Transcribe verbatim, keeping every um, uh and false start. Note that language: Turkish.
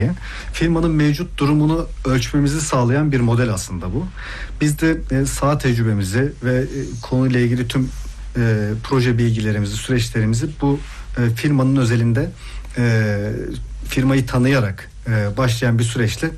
Firmanın mevcut durumunu ölçmemizi sağlayan bir model aslında bu. Biz de e, saha tecrübemizi ve e, konuyla ilgili tüm e, proje bilgilerimizi, süreçlerimizi bu e, firmanın özelinde e, firmayı tanıyarak e, başlayan bir süreçle